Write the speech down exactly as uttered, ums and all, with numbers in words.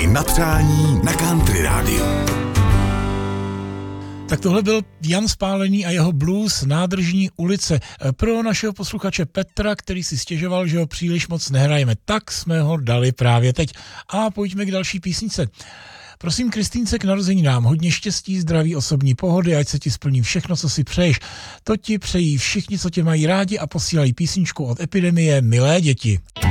Písničky na přání na Country Rádiu. Tak tohle byl Jan Spálený a jeho blues Nádržní ulice. Pro našeho posluchače Petra, který si stěžoval, že ho příliš moc nehrajeme, tak jsme ho dali právě teď. A pojďme k další písnice. Prosím Kristýnce k narozeninám hodně štěstí, zdraví, osobní pohody, ať se ti splní všechno, co si přeješ. To ti přejí všichni, co tě mají rádi a posílají písničku od Epidemie Milé děti.